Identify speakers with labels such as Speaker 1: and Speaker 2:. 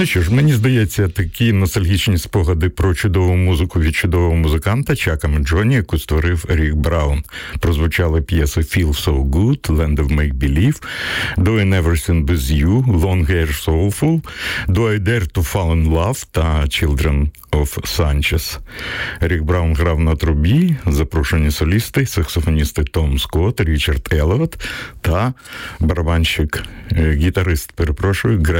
Speaker 1: Ну що ж, мені здається, такі ностальгічні спогади про чудову музику від чудового музиканта Чака Меджоні, яку створив Рік Браун. Прозвучали п'єси «Feel So Good», «Land of Make Believe», «Do I Never Sin With You», «Long Hair Soulful», «Do I Dare To Fall In Love» та «Children of Sanchez». Рік Браун грав на трубі, запрошені солісти, саксофоністи Том Скотт, Річард Еллот та барабанщик, гітарист, Грег